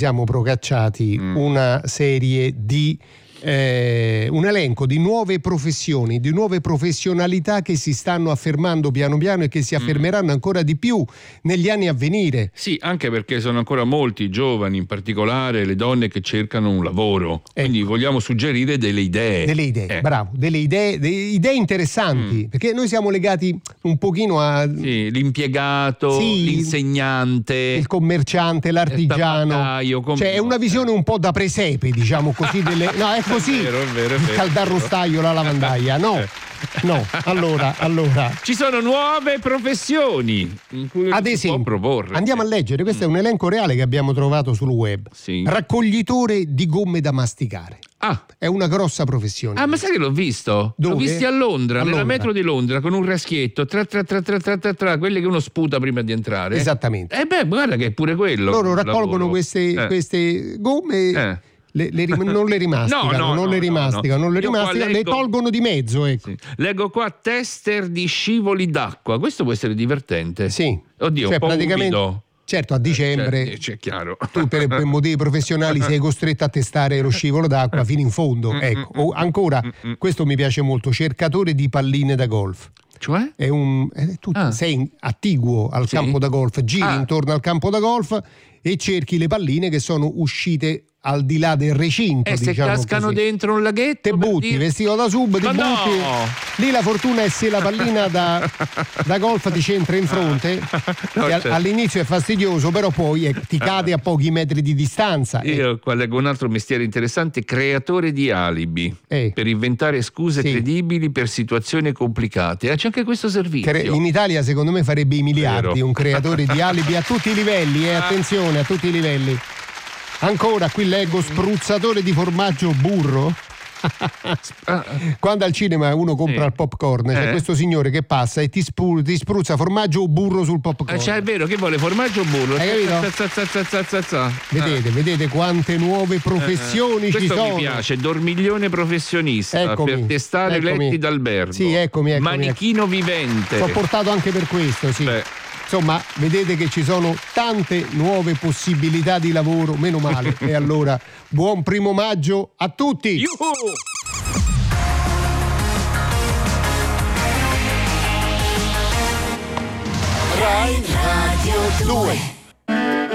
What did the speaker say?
siamo procacciati una serie di un elenco di nuove professioni, di nuove professionalità che si stanno affermando piano piano e che si affermeranno ancora di più negli anni a venire. Sì, anche perché sono ancora molti giovani, in particolare le donne, che cercano un lavoro. Quindi vogliamo suggerire delle idee. Delle idee, bravo, delle idee interessanti, perché noi siamo legati un pochino a l'impiegato, l'insegnante, il commerciante, l'artigiano. Cioè è una visione un po' da presepe, diciamo così, no, è così. È vero. Il caldarrostaio, la lavandaia, no. Allora ci sono nuove professioni in cui ad si esempio, può proporre. andiamo a leggere, questo è un elenco reale che abbiamo trovato sul web. Raccoglitore di gomme da masticare. È una grossa professione. Ma sai che l'ho visto? Dove? L'ho visti a Londra, nella metro di Londra, con un raschietto, tra quelli che uno sputa prima di entrare. Esattamente. Guarda che è pure quello. Loro raccolgono queste gomme. Non le rimasticano, le tolgono di mezzo. Ecco. Sì. Leggo qua tester di scivoli d'acqua. Questo può essere divertente. Sì. Oddio, cioè, un po' praticamente, umido. Certo, a dicembre c'è chiaro. tu per motivi professionali sei costretto a testare lo scivolo d'acqua fino in fondo. Ecco. O ancora, questo mi piace molto, cercatore di palline da golf. Cioè? Tu sei attiguo al campo da golf, giri intorno al campo da golf e cerchi le palline che sono uscite al di là del recinto. E se cascano così dentro un laghetto, te butti, vestito da sub, ti butti. Lì la fortuna è se la pallina da golf ti centra in fronte, che all'inizio è fastidioso, però poi ti cade a pochi metri di distanza. Io qua leggo un altro mestiere interessante, creatore di alibi, per inventare scuse credibili per situazioni complicate. C'è anche questo servizio. In Italia secondo me farebbe i miliardi, un creatore di alibi a tutti i livelli, attenzione, a tutti i livelli. Ancora qui leggo spruzzatore di formaggio burro. Quando al cinema uno compra il popcorn, c'è questo signore che passa e ti spruzza formaggio o burro sul popcorn. Cioè è vero, che vuole formaggio o burro? Hai capito? Vedete quante nuove professioni ci sono. Questo mi piace, dormiglione professionista, per testare letti d'albergo. Sì, eccomi. Manichino vivente. L'ho portato anche per questo, sì. Insomma, vedete che ci sono tante nuove possibilità di lavoro, meno male. E allora, buon 1° maggio a tutti! Rai Radio 2.